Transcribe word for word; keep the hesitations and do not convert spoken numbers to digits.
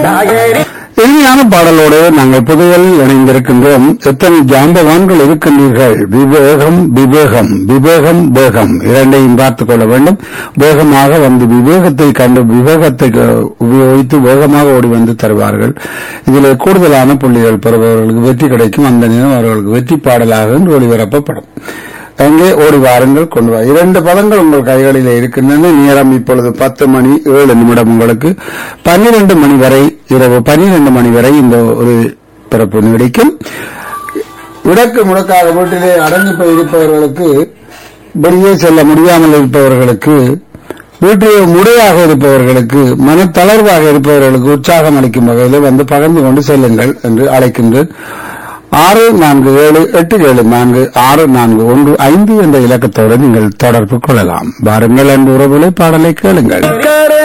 இனிமையான பாடலோடு நாங்கள் புதையலில் இணைந்திருக்கின்றோம். எத்தனை ஜாம்பவான்கள் இருக்கின்றீர்கள். விவேகம் விவேகம் விவேகம் வேகம் இரண்டையும் பார்த்துக் கொள்ள வேண்டும். வேகமாக வந்து விவேகத்தை கண்டு விவேகத்தை உபயோகித்து வேகமாக ஓடி வந்து தருவார்கள். இதில் கூடுதலான புள்ளிகள் பெறுபவர்களுக்கு வெற்றி கிடைக்கும். அந்த நேரம் அவர்களுக்கு வெற்றி பாடலாக ஒளிபரப்பப்படும். அங்கே ஓடி வாருங்கள், கொண்டு வா. இரண்டு பதங்கள் உங்கள் கைகளில் இருக்கின்றன. நேரம் இப்பொழுது பத்து மணி ஏழு நிமிடம். உங்களுக்கு பன்னிரண்டு மணி வரை, இரவு பன்னிரண்டு மணி வரை இந்த ஒரு பிறப்பு நீடிக்கும். விடக்கு முடக்காக வீட்டிலே அடங்கி போய் இருப்பவர்களுக்கு, வெளியே செல்ல முடியாமல் இருப்பவர்களுக்கு, வீட்டிலே முறையாக இருப்பவர்களுக்கு, மனத்தளர்வாக இருப்பவர்களுக்கு உற்சாகம் அளிக்கும் வகையில் வந்து பகிர்ந்து கொண்டு செல்லுங்கள் என்று அழைக்கின்றேன். ஆறு நான்கு ஏழு எட்டு ஏழு நான்கு ஆறு நான்கு ஒன்று ஐந்து என்ற இலக்கத்தோடு நீங்கள் தொடர்பு கொள்ளலாம். வாருங்கள் அன்பு உறவுகளை பாடலை கேளுங்கள்.